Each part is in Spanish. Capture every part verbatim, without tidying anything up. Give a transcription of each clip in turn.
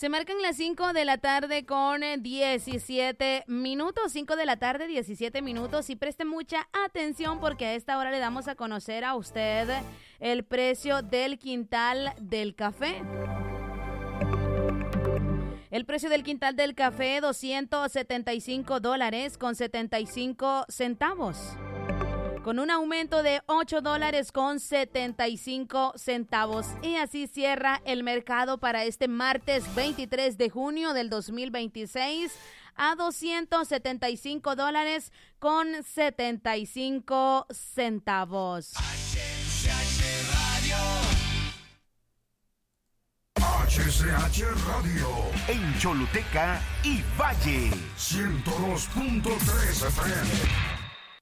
Se marcan las cinco de la tarde con diecisiete minutos, cinco de la tarde, diecisiete minutos, y preste mucha atención porque a esta hora le damos a conocer a usted el precio del quintal del café. El precio del quintal del café, doscientos setenta y cinco dólares con setenta y cinco centavos. Con un aumento de ocho dólares con setenta y cinco centavos. Y así cierra el mercado para este martes veintitrés de junio del dos mil veintiséis a doscientos setenta y cinco dólares con setenta y cinco centavos. H C H Radio en Choluteca y Valle ciento dos punto tres F M.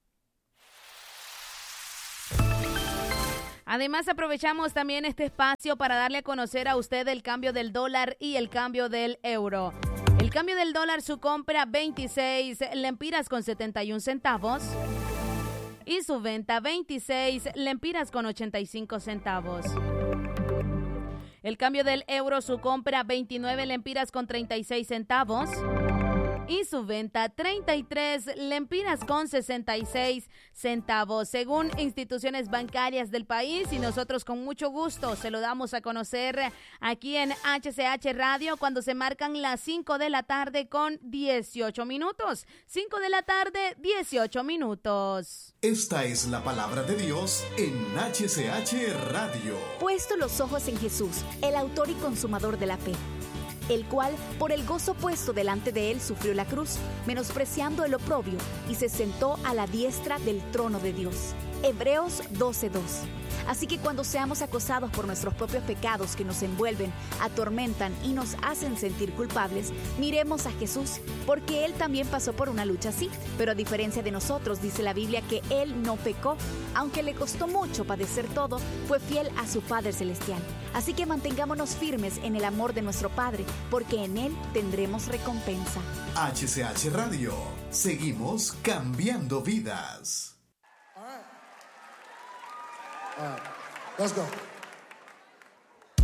Además, aprovechamos también este espacio para darle a conocer a usted el cambio del dólar y el cambio del euro. El cambio del dólar, su compra veintiséis lempiras con setenta y un centavos y su venta veintiséis lempiras con ochenta y cinco centavos. El cambio del euro, su compra veintinueve lempiras con treinta y seis centavos. Y su venta treinta y tres lempiras con sesenta y seis centavos, según instituciones bancarias del país, y nosotros con mucho gusto se lo damos a conocer aquí en H C H Radio cuando se marcan las cinco de la tarde con dieciocho minutos. cinco de la tarde, dieciocho minutos. Esta es la palabra de Dios en H C H Radio. Puesto los ojos en Jesús, el autor y consumador de la fe, el cual, por el gozo puesto delante de él, sufrió la cruz, menospreciando el oprobio, y se sentó a la diestra del trono de Dios. Hebreos doce dos. Así que cuando seamos acosados por nuestros propios pecados que nos envuelven, atormentan y nos hacen sentir culpables, miremos a Jesús, porque Él también pasó por una lucha así. Pero a diferencia de nosotros, dice la Biblia que Él no pecó. Aunque le costó mucho padecer todo, fue fiel a su Padre Celestial. Así que mantengámonos firmes en el amor de nuestro Padre, porque en Él tendremos recompensa. H C H Radio. Seguimos cambiando vidas. All right, let's go.